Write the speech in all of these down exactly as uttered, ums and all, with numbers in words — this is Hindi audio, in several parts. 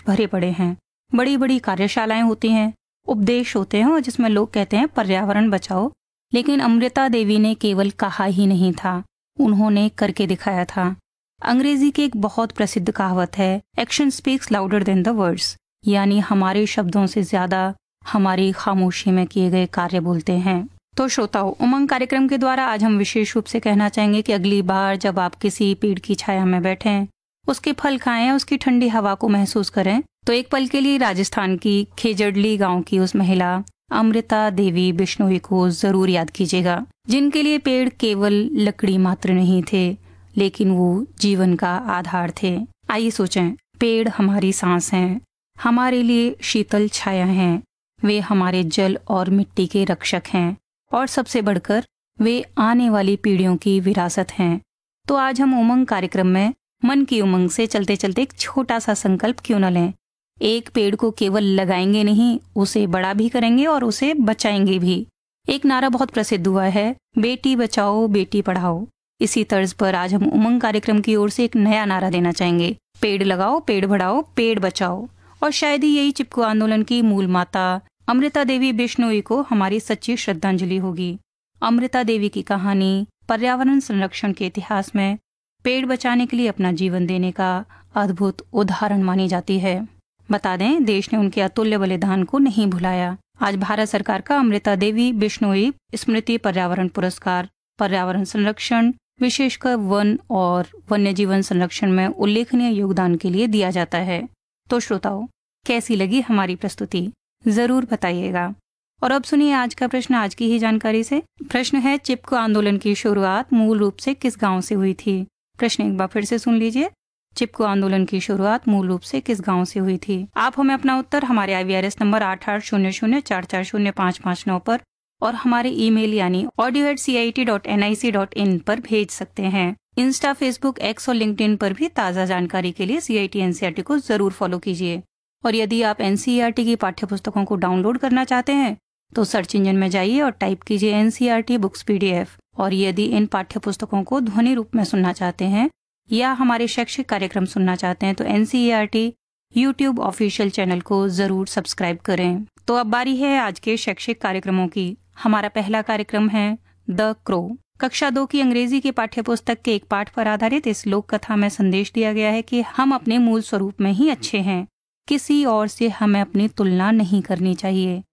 वृक्ष भरे पड़े हैं। बड़ी बड़ी कार्यशालाएं होती हैं, उपदेश होते हैं और जिसमें लोग कहते हैं पर्यावरण बचाओ। लेकिन अमृता देवी ने केवल कहा ही नहीं था, उन्होंने करके दिखाया था। अंग्रेजी की एक बहुत प्रसिद्ध कहावत है, action speaks louder than the words, यानी हमारे शब्दों से ज्यादा हमारी खामोशी में किए गए कार्य बोलते हैं। तो श्रोताओं, उमंग कार्यक्रम के द्वारा आज हम विशेष रूप से कहना चाहेंगे कि अगली बार जब आप किसी पेड़ की छाया में बैठें, उसके फल खाएं, उसकी ठंडी हवा को महसूस करें, तो एक पल के लिए राजस्थान की खेजड़ली गांव की उस महिला अमृता देवी बिश्नोई को जरूर याद कीजिएगा, जिनके लिए पेड़ केवल लकड़ी मात्र नहीं थे, लेकिन वो जीवन का आधार थे। आइए सोचें, पेड़ हमारी सांस हैं, हमारे लिए शीतल छाया हैं, वे हमारे जल और मिट्टी के रक्षक हैं, और सबसे बढ़कर वे आने वाली पीढ़ियों की विरासत हैं। तो आज हम उमंग कार्यक्रम में मन की उमंग से चलते चलते एक छोटा सा संकल्प क्यों न लें। एक पेड़ को केवल लगाएंगे नहीं, उसे बड़ा भी करेंगे और उसे बचाएंगे भी। एक नारा बहुत प्रसिद्ध हुआ है, बेटी बचाओ बेटी पढ़ाओ। इसी तर्ज पर आज हम उमंग कार्यक्रम की ओर से एक नया नारा देना चाहेंगे, पेड़ लगाओ पेड़ बढ़ाओ पेड़ बचाओ। और शायद ही यही चिपको आंदोलन की मूल माता अमृता देवी बिश्नोई को हमारी सच्ची श्रद्धांजलि होगी। अमृता देवी की कहानी पर्यावरण संरक्षण के इतिहास में पेड़ बचाने के लिए अपना जीवन देने का अद्भुत उदाहरण मानी जाती है। बता दें, देश ने उनके अतुल्य बलिदान को नहीं भुलाया। आज भारत सरकार का अमृता देवी बिश्नोई स्मृति पर्यावरण पुरस्कार पर्यावरण संरक्षण, विशेषकर वन और वन्य जीवन संरक्षण में उल्लेखनीय योगदान के लिए दिया जाता है। तो श्रोताओं, कैसी लगी हमारी प्रस्तुति, जरूर बताइएगा। और अब सुनिए आज का प्रश्न आज की ही जानकारी से। प्रश्न है, चिपको आंदोलन की शुरुआत मूल रूप से किस गांव से हुई थी? प्रश्न एक बार फिर से सुन लीजिए, चिपको आंदोलन की शुरुआत मूल रूप से किस गांव से हुई थी? आप हमें अपना उत्तर हमारे आई वी आर एस नंबर आठ आठ शून्य शून्य चार चार शून्य पाँच पाँच नौ पर और हमारे ईमेल यानी audio eight C I T dot N I C dot in पर भेज सकते हैं। इंस्टा, फेसबुक, एक्स और लिंक्डइन पर भी ताज़ा जानकारी के लिए सी I T N C E R T को जरूर फॉलो कीजिए। और यदि आप N C E R T की पाठ्य पुस्तकों को डाउनलोड करना चाहते हैं तो सर्च इंजन में जाइए और टाइप कीजिए N C E R T books P D F. और यदि इन पाठ्य पुस्तकों को ध्वनि रूप में सुनना चाहते हैं या हमारे शैक्षिक कार्यक्रम सुनना चाहते हैं तो N C E R T YouTube official channel को जरूर सब्सक्राइब करें। तो अब बारी है आज के शैक्षिक कार्यक्रमों की। हमारा पहला कार्यक्रम है द क्रो। कक्षा दो की अंग्रेजी की पाठ्य पुस्तक के एक पाठ पर आधारित इस लोक कथा में संदेश दिया गया है कि हम अपने मूल स्वरूप में ही अच्छे हैं, किसी और से हमें अपनी तुलना नहीं करनी चाहिए।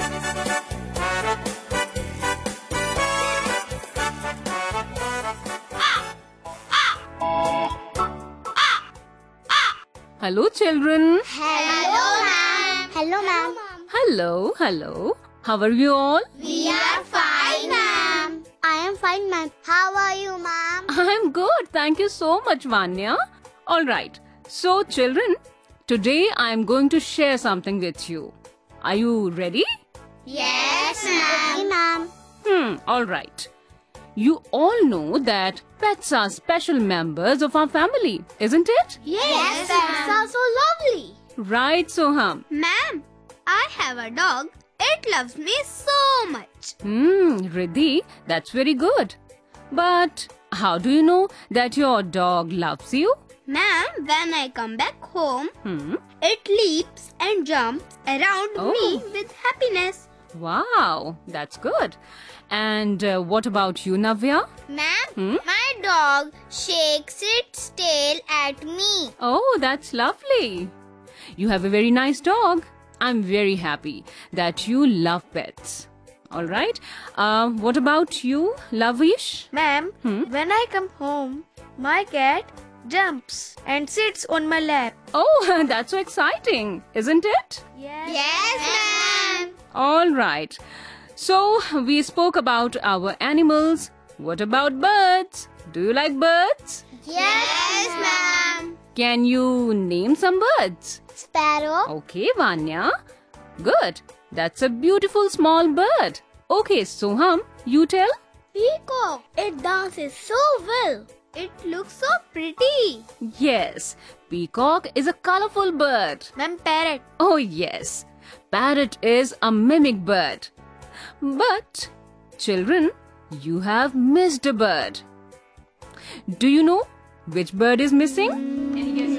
Hello children. Hello ma'am. Hello ma'am. Hello, hello. How are you all? We are fine ma'am. I am fine ma'am. How are you ma'am? I'm good. Thank you so much, Vanya. All right. So children, today I am going to share something with you. Are you ready? Yes ma'am. Okay, ma'am. Hmm, all right. You all know that pets are special members of our family, isn't it? Yes, yes pets are so lovely. Right, Soham? Ma'am, I have a dog. It loves me so much. Hmm, Riddhi, that's very good. But how do you know that your dog loves you? Ma'am, when I come back home, Hmm. it leaps and jumps around Oh. me with happiness. Wow, that's good. And uh, what about you, Navya? Ma'am, Hmm? my dog shakes its tail at me. Oh, that's lovely. You have a very nice dog. I'm very happy that you love pets. All right. Uh, what about you, Lavish? Ma'am, Hmm? when I come home, my cat jumps and sits on my lap. Oh, that's so exciting, isn't it? Yes. Yes, ma'am. All right. So, we spoke about our animals. What about birds? Do you like birds? Yes, ma'am. Can you name some birds? Sparrow. Okay, Vanya. Good. That's a beautiful small bird. Okay, Soham, you tell? Peacock. It dances so well. It looks so pretty. Yes, peacock is a colorful bird. Ma'am, parrot. Oh, yes. Parrot is a mimic bird. But, children, you have missed a bird. Do you know which bird is missing? Any guesses?